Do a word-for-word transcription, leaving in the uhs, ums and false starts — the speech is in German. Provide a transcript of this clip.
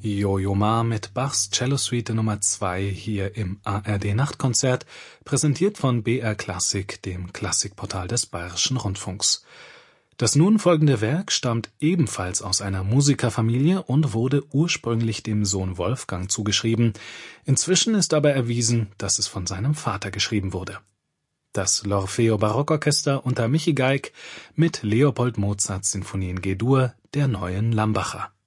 Yo-Yo Ma mit Bachs Cellosuite Nummer zwei hier im A R D-Nachtkonzert, präsentiert von B R Klassik, dem Klassikportal des Bayerischen Rundfunks. Das nun folgende Werk stammt ebenfalls aus einer Musikerfamilie und wurde ursprünglich dem Sohn Wolfgang zugeschrieben. Inzwischen ist aber erwiesen, dass es von seinem Vater geschrieben wurde. Das L'Orfeo Barockorchester unter Michi Geig mit Leopold Mozarts Sinfonie in G-Dur der Neuen Lambacher.